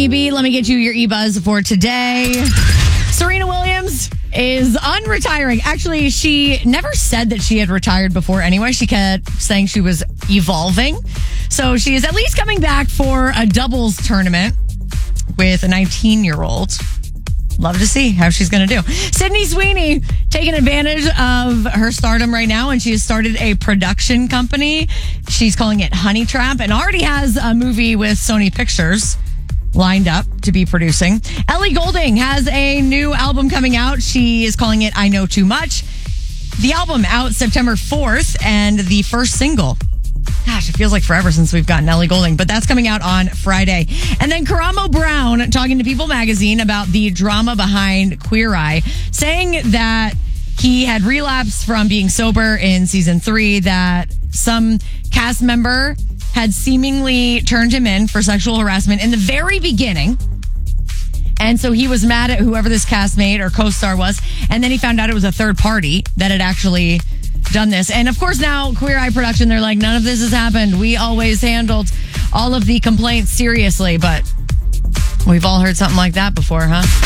WFTB. Let me get you your e-buzz for today. Serena Williams is unretiring. Actually, she never said that she had retired before anyway. She kept saying she was evolving. So she is at least coming back for a doubles tournament with a 19-year-old. Love to see how she's going to do. Sydney Sweeney taking advantage of her stardom right now, and she has started a production company. She's calling it Honey Trap and already has a movie with Sony Pictures lined up to be producing. Ellie Goulding has a new album coming out. She is calling it I Know Too Much. The album out September 4th, and the first single, gosh, it feels like forever since we've gotten Ellie Goulding, but that's coming out on Friday. And then Karamo Brown talking to People Magazine about the drama behind Queer Eye, saying that he had relapsed from being sober in season 3, that some cast member had seemingly turned him in for sexual harassment in the very beginning. And so he was mad at whoever this castmate or co-star was. And then he found out it was a third party that had actually done this. And of course now Queer Eye Production, they're like, none of this has happened. We always handled all of the complaints seriously. But we've all heard something like that before, huh?